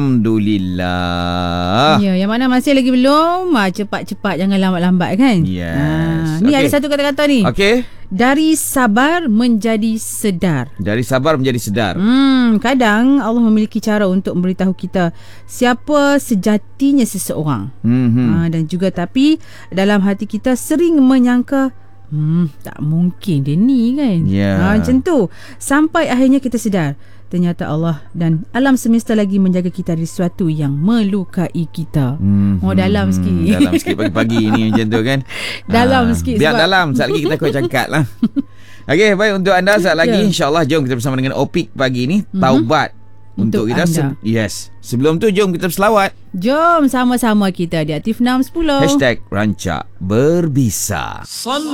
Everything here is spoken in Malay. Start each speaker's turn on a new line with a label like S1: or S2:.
S1: Alhamdulillah.
S2: Ya, yang mana masih lagi belum, cepat-cepat, jangan lambat-lambat kan.
S1: Yes.
S2: Ni ada satu kata-kata ni.
S1: Okey.
S2: Dari sabar menjadi sedar.
S1: Dari sabar menjadi sedar.
S2: Kadang Allah memiliki cara untuk memberitahu kita siapa sejatinya seseorang. Dan juga tapi dalam hati kita sering menyangka tak mungkin dia ni kan. Macam tu. Sampai akhirnya kita sedar, ternyata Allah dan alam semesta lagi menjaga kita dari sesuatu yang melukai kita. Dalam sikit.
S1: Dalam sikit pagi-pagi ni macam tu kan.
S2: Dalam sikit.
S1: Biar dalam. Saat lagi kita kuat cangkat lah. Okey, baik, untuk anda saat lagi insyaAllah jom kita bersama dengan Opik pagi ni. Taubat untuk kita. Sebelum tu jom kita berselawat.
S2: Jom sama-sama kita di Aktif 610.
S1: #Rancak Berbisa.